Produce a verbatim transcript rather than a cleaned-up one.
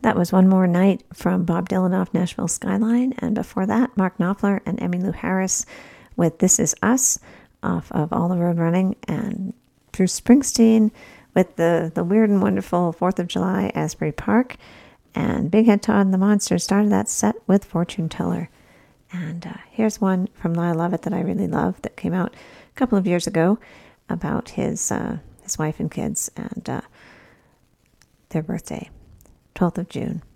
That was One More Night from Bob Dylan off Nashville Skyline. And before that, Mark Knopfler and Emmylou Harris with This Is Us off of All the Road Running. And Bruce Springsteen with the, the weird and wonderful fourth of July, Asbury Park. And Big Head Todd and the Monsters started that set with Fortune Teller. And uh, here's one from Lyle Lovett that I really love that came out a couple of years ago about his, uh, his wife and kids and uh, their birthday. twelfth of June.